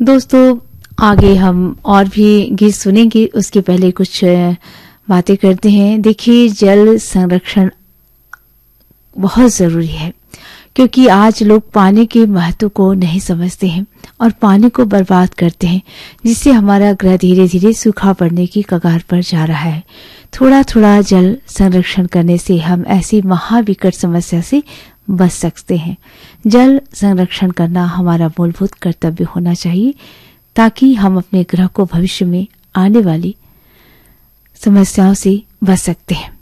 दोस्तों, आगे हम और भी गीत सुनेंगे, उसके पहले कुछ बातें करते हैं। देखिए, जल संरक्षण बहुत जरूरी है क्योंकि आज लोग पानी के महत्व को नहीं समझते हैं और पानी को बर्बाद करते हैं, जिससे हमारा ग्रह धीरे धीरे सूखा पड़ने की कगार पर जा रहा है। थोड़ा थोड़ा जल संरक्षण करने से हम ऐसी महाविकट समस्या से बच सकते हैं। जल संरक्षण करना हमारा मूलभूत कर्तव्य होना चाहिए ताकि हम अपने ग्रह को भविष्य में आने वाली समस्याओं से बच सकते हैं।